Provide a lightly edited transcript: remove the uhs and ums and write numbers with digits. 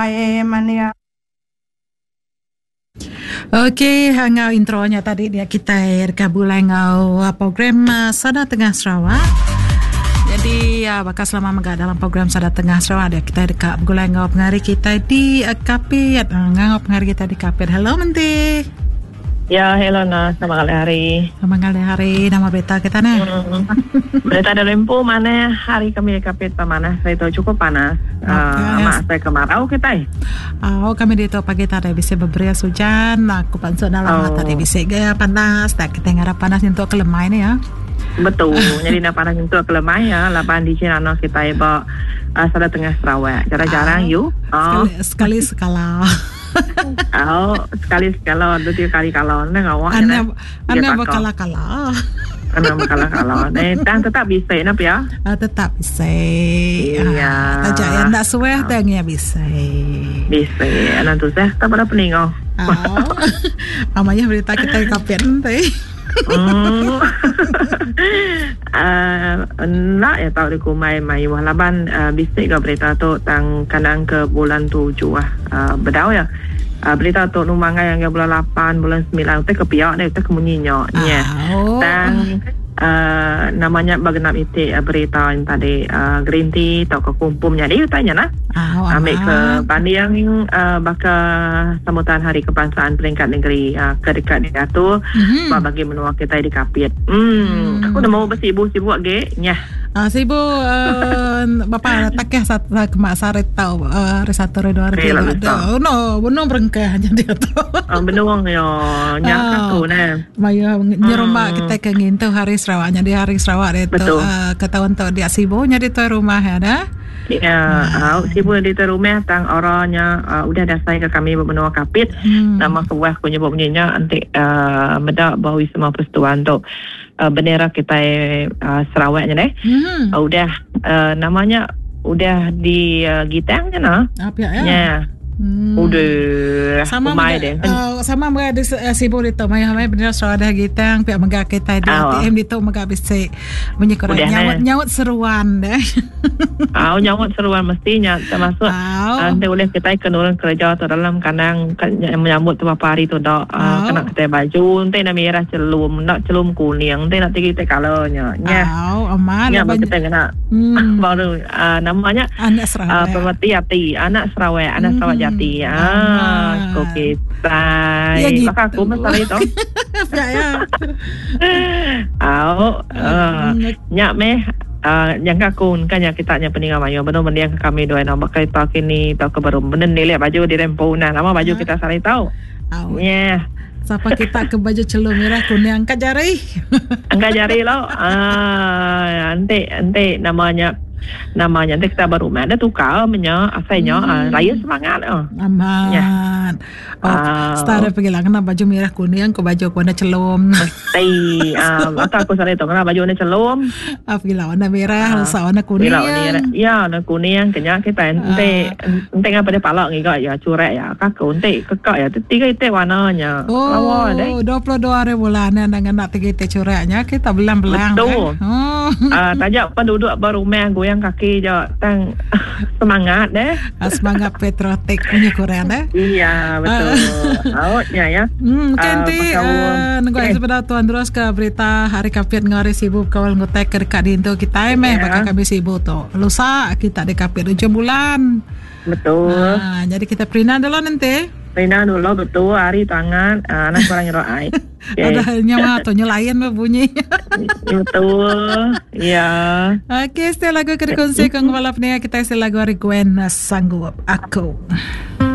Mania. Okey, ngau intronya tadi dia kita kabulai ngau program Sada Tengah Sarawak. Jadi bakal selama megah dalam program Sada Tengah Sarawak dia kita dekat gulai ngau pengari kita di Kapit. Ngau pengari kita di Kapit. Hello Menti. Ya, hello Nas, selamat hari. Selamat hari, nama berita kita ni. Berita dari Lempu mana hari kami di Kapit panas, saya tahu cukup panas. Mak saya kemarau kita. Kami di tu pagi tadi bisa beberes hujan, aku pansuk dalam tadi bisa gaya panas, tak kita ngarap panas untuk kelemah ini ya. Betul, jadi nak panas untuk kelemah ya, lapan di Cina nos kita iba Sada Tengah Sarawak. Jarang-jarang you. Sekali sekala. Sekali kalau 2-3 kali kalau ngawak Anda bakal-kala. Anda bakal-kala. Dan tetap bisa napa ya? Tetap bisa. Iya. Tajak yang tak suai tengnya bisa. Bisa. Anak tu saya tak pada pening oh. Amanya berita kita Kapit nanti. Nak ya tahu deku mai walaban bisik ke berita tu tang kanang ke bulan 7 bedau ya. Berita tu numangai yang ke bulan 8 bulan 9 tu ke piak dia tu kemunyinya nya. Dan namanya bagenap itik berita yang tadi green tea atau ke kumpumnya dia tanya nah. Ambil ke pandiang bakal sambutan hari kebangsaan peringkat negeri ke dekat dia tu bagi menua kita di Kapit. Aku dah mau bersibuk-sibuk ge nya. Sibuk Bapak takeh kemak sarit tahu hari 1 hari 2 hari 3 benar berengkah jadi tu benar yo nyak tu nah maya nyerumah kita ke ngintu hari Sarawaknya di hari Sarawak itu ketahuan tu dia sibuk jadi tu rumah ya dah. Ya, sibuk di rumah tang orangnya udah dasai ke kami benua Kapit. Nama kebuah punya bunyinya nanti medak bawi semua persetujuan tu bendera kita Sarawaknya deh. Udah namanya udah di gitangnya nah. Apa ya? Ya. Udah sama deh. Sama mga sibuk dito may bener so ada gitang pihak mga kita di ATM dito mga bisa menyekuran nyawat seruan deh. Nyawat seruan mestinya termasuk nanti oleh kita kenurun kerja atau dalam kanang menyambut tu hari tu dak kena kita baju nanti nak merah celum nak celum kuning nanti nak kita kalanya nya. Aman ya kita kena baru namanya anak Sarawak pemerhati hati anak Sarawak Jati kok kita ya gitu. Maka aku masalah itu ya nyak meh yang kakun kan yang kita nya peningan mayo benar-benar yang kami doa nama kita kini tahu kebaru benar nilai baju di rempunan nama baju kita saling tahu ya siapa kita ke baju celung merah kuning angkat jari lo nanti namanya nanti kita baru ada tukar asalnya raya semangat aman ya. Setara pergi lah kena baju merah kuning ke baju warna celum maka aku salah itu kena baju warna celum pergi lah warna merah warna kuning ya warna kuning kenyang kita nanti ngapa dia palak ngigak ya curek ya kakak nanti kekak ya 3 itu warnanya 22 hari bulan dengan nak 3 itu cureknya kita belang-belang betul tajak penduduk baru gue yang kaki je tang semangat deh semangat patriotik punya Korea deh iya betul ya kanti nunggu sebentar tuan terus ke berita hari Kapit ngari sibuk kawal ngutek ke dekat dinto kita bakal kami sibuk tu lusa kita di Kapit 7 bulan betul jadi kita perina dulu nanti Rina dulu betul hari tangan anak orang ngeroai. Ada nyawa atau nyelayan bunyi. Betul. Ya. Oke, setelah lagu ke konsep kong balap ni kita setelah lagu hari Gwen sanggup aku.